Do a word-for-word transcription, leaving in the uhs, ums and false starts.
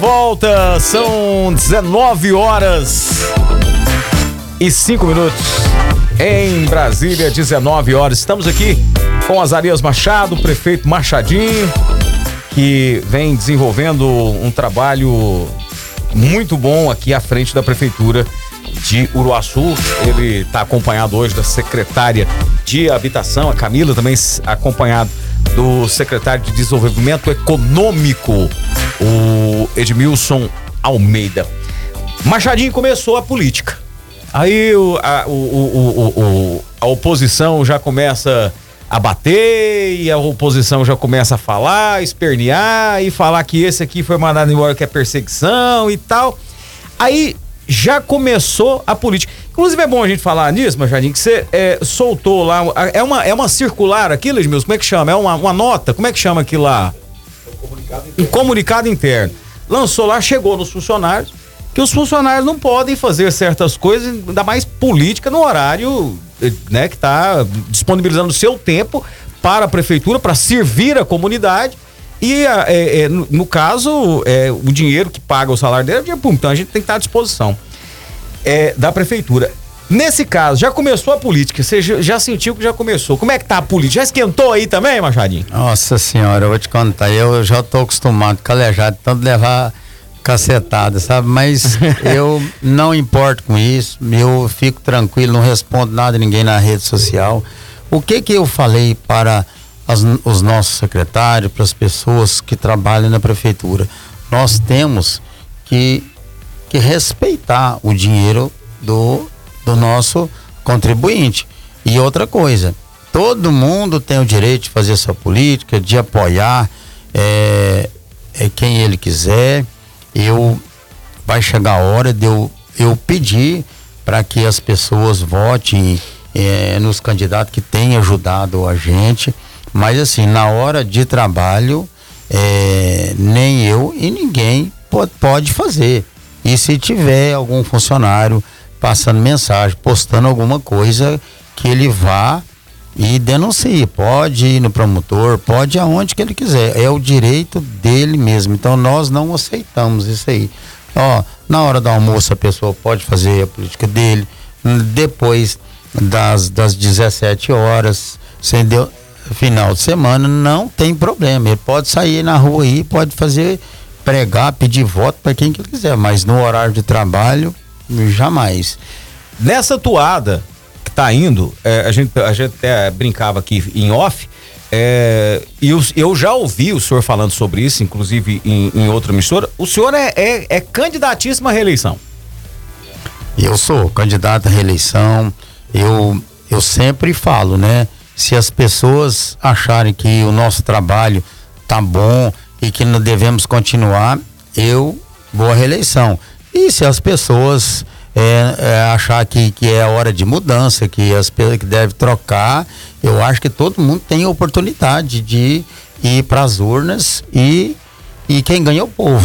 Volta, são dezenove horas e cinco minutos em Brasília, dezenove horas. Estamos aqui com Azarias Machado, prefeito Machadinho, que vem desenvolvendo um trabalho muito bom aqui à frente da prefeitura de Uruaçu. Ele está acompanhado hoje da secretária de Habitação, a Camila, também acompanhado do secretário de Desenvolvimento Econômico, o Edmilson Almeida. Machadinho começou a política. Aí o, a, o, o, o, o, a oposição já começa a bater, e a oposição já começa a falar, espernear e falar que esse aqui foi mandado embora, que é perseguição e tal. Aí já começou a política. Inclusive é bom a gente falar nisso, Machadinho, que você é, soltou lá, é uma, é uma circular aquilo, Edmilson, como é que chama? É uma, uma nota? Como é que chama aquilo lá? Um comunicado interno. Um comunicado interno. Lançou lá, chegou nos funcionários, que os funcionários não podem fazer certas coisas, ainda mais política, no horário, né, que está disponibilizando o seu tempo para a prefeitura, para servir a comunidade. E é, é, no, no caso, é, o dinheiro que paga o salário dele é dinheiro público, então a gente tem que estar à disposição é, da prefeitura. Nesse caso, já começou a política, você já, já sentiu que já começou. Como é que tá a política? Já esquentou aí também, Machadinho? Nossa senhora, eu vou te contar, eu já tô acostumado, calejado, tanto levar cacetada, sabe? Mas eu não importo com isso, eu fico tranquilo, não respondo nada a ninguém na rede social. O que que eu falei para as, os nossos secretários, para as pessoas que trabalham na prefeitura? Nós temos que, que respeitar o dinheiro do, do nosso contribuinte. E outra coisa, todo mundo tem o direito de fazer sua política, de apoiar é, é quem ele quiser. Eu vai chegar a hora de eu, eu pedir para que as pessoas votem é, nos candidatos que têm ajudado a gente, mas assim, na hora de trabalho é, nem eu e ninguém pode, pode fazer. E se tiver algum funcionário passando mensagem, postando alguma coisa, que ele vá e denuncie, pode ir no promotor, pode ir aonde que ele quiser, é o direito dele mesmo. Então nós não aceitamos isso aí. Ó, na hora do almoço a pessoa pode fazer a política dele, depois das, das dezessete horas, entendeu? Final de semana não tem problema, ele pode sair na rua aí, pode fazer, pregar, pedir voto para quem que ele quiser, mas no horário de trabalho, jamais. Nessa toada tá indo, é, a gente, a gente até brincava aqui em off, é, e eu, eu já ouvi o senhor falando sobre isso, inclusive em, em outra emissora. O senhor é, é, é candidatíssimo à reeleição? Eu sou candidato à reeleição. Eu, eu sempre falo, né? Se as pessoas acharem que o nosso trabalho tá bom e que não devemos continuar, eu vou à reeleição. E se as pessoas É, é, achar que, que é hora de mudança, que as pessoas que devem trocar, eu acho que todo mundo tem a oportunidade de ir para as urnas e, e quem ganha é o povo.